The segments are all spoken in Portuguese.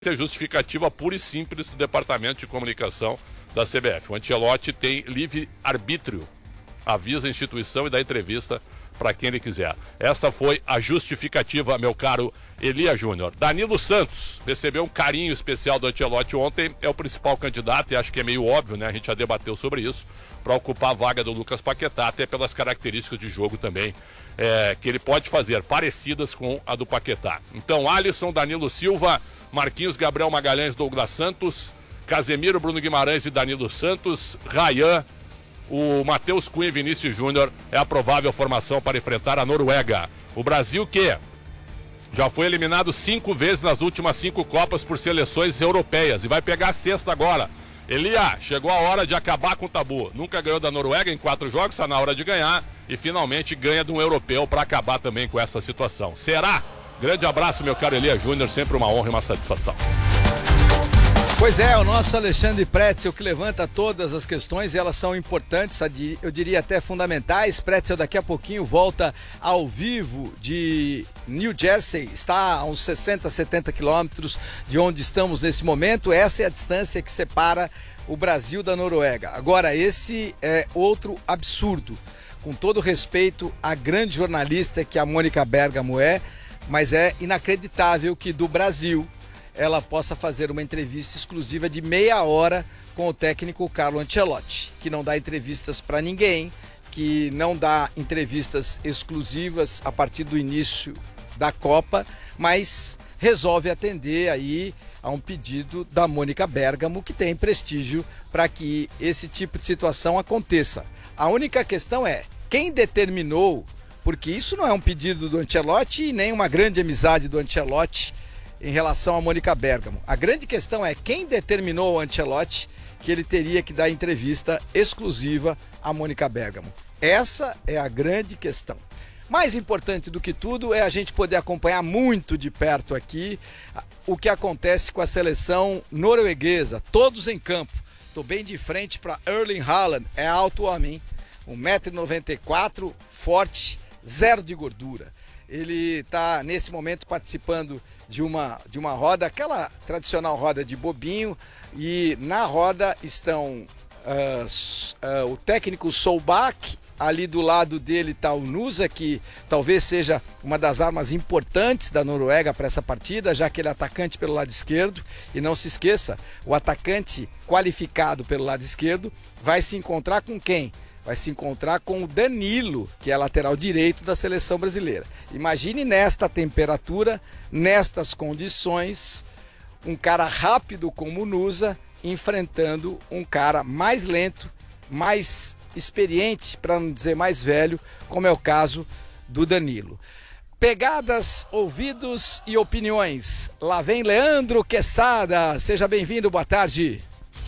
é justificativa pura e simples do Departamento de Comunicação da CBF. O Ancelotti tem livre arbítrio, avisa a instituição e dá entrevista para quem ele quiser. Esta foi a justificativa, meu caro Elia Júnior. Danilo Santos recebeu um carinho especial do Ancelotti ontem, é o principal candidato, e acho que é meio óbvio, né? A gente já debateu sobre isso, para ocupar a vaga do Lucas Paquetá, até pelas características de jogo também que ele pode fazer, parecidas com a do Paquetá. Então, Alisson, Danilo Silva, Marquinhos, Gabriel Magalhães, Douglas Santos, Casemiro, Bruno Guimarães e Danilo Santos, Ryan, o Matheus Cunha e Vinícius Júnior é a provável formação para enfrentar a Noruega. O Brasil que já foi eliminado 5 vezes nas últimas 5 Copas por seleções europeias e vai pegar a sexta agora. Elia, chegou a hora de acabar com o tabu. Nunca ganhou da Noruega em 4 jogos, está na hora de ganhar e finalmente ganha de um europeu para acabar também com essa situação. Será? Grande abraço, meu caro Elia Júnior, sempre uma honra e uma satisfação. Pois é, o nosso Alexandre Pretzel que levanta todas as questões, e elas são importantes, eu diria até fundamentais. Pretzel daqui a pouquinho volta ao vivo de New Jersey, está a uns 60, 70 quilômetros de onde estamos nesse momento. Essa é a distância que separa o Brasil da Noruega. Agora, esse é outro absurdo, com todo respeito à grande jornalista que a Mônica Bergamo é, mas é inacreditável que do Brasil ela possa fazer uma entrevista exclusiva de meia hora com o técnico Carlo Ancelotti, que não dá entrevistas para ninguém, que não dá entrevistas exclusivas a partir do início da Copa, mas resolve atender aí a um pedido da Mônica Bergamo, que tem prestígio para que esse tipo de situação aconteça. A única questão é quem determinou, porque isso não é um pedido do Ancelotti e nem uma grande amizade do Ancelotti em relação a Mônica Bergamo. A grande questão é quem determinou o Ancelotti que ele teria que dar entrevista exclusiva a Mônica Bergamo. Essa é a grande questão. Mais importante do que tudo é a gente poder acompanhar muito de perto aqui o que acontece com a seleção norueguesa, todos em campo. Estou bem de frente para Erling Haaland, é alto homem, 1,94 m, forte, zero de gordura. Ele está nesse momento participando de uma roda, aquela tradicional roda de bobinho, e na roda estão o técnico Solbak, ali do lado dele está o Nusa, que talvez seja uma das armas importantes da Noruega para essa partida, já que ele é atacante pelo lado esquerdo. E não se esqueça, o atacante qualificado pelo lado esquerdo vai se encontrar com quem? Vai se encontrar com o Danilo, que é lateral direito da seleção brasileira. Imagine nesta temperatura, nestas condições, um cara rápido como o Nusa enfrentando um cara mais lento, mais experiente, para não dizer mais velho, como é o caso do Danilo. Pegadas, ouvidos e opiniões. Lá vem Leandro Quesada. Seja bem-vindo, boa tarde.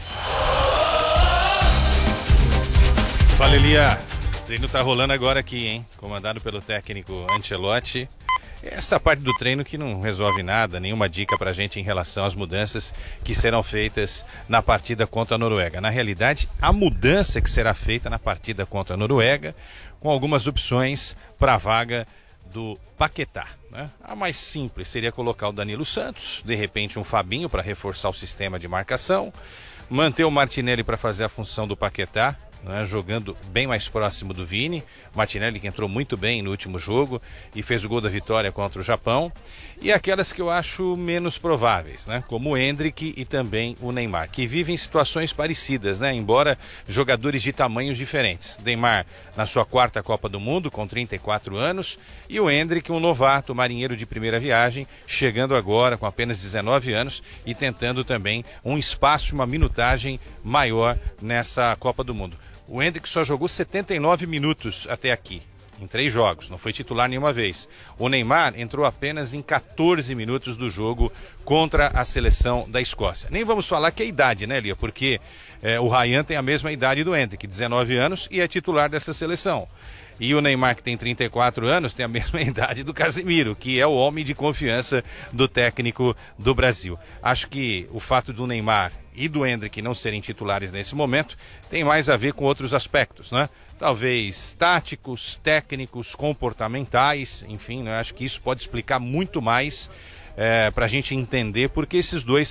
Fala, Elia. O treino tá rolando agora aqui, hein? Comandado pelo técnico Ancelotti. Essa parte do treino que não resolve nada, nenhuma dica pra gente em relação às mudanças que serão feitas na partida contra a Noruega. Na realidade, a mudança que será feita na partida contra a Noruega, com algumas opções para a vaga do Paquetá, né? A mais simples seria colocar o Danilo Santos, de repente um Fabinho para reforçar o sistema de marcação, manter o Martinelli para fazer a função do Paquetá, né, jogando bem mais próximo do Vini. Martinelli, que entrou muito bem no último jogo e fez o gol da vitória contra o Japão. E aquelas que eu acho menos prováveis, né, como o Endrick e também o Neymar, que vivem situações parecidas, né, embora jogadores de tamanhos diferentes. Neymar na sua 4ª Copa do Mundo, com 34 anos, e o Endrick, um novato, marinheiro de primeira viagem, chegando agora com apenas 19 anos e tentando também um espaço, uma minutagem maior nessa Copa do Mundo. O Endrick só jogou 79 minutos até aqui, em 3 jogos, não foi titular nenhuma vez. O Neymar entrou apenas em 14 minutos do jogo contra a seleção da Escócia. Nem vamos falar que é a idade, né, Lia? Porque o Ryan tem a mesma idade do Endrick, 19 anos, e é titular dessa seleção. E o Neymar, que tem 34 anos, tem a mesma idade do Casemiro, que é o homem de confiança do técnico do Brasil. Acho que o fato do Neymar e do Endrick não serem titulares nesse momento tem mais a ver com outros aspectos, né? Talvez táticos, técnicos, comportamentais, enfim, né? Acho que isso pode explicar muito mais para a gente entender porque esses dois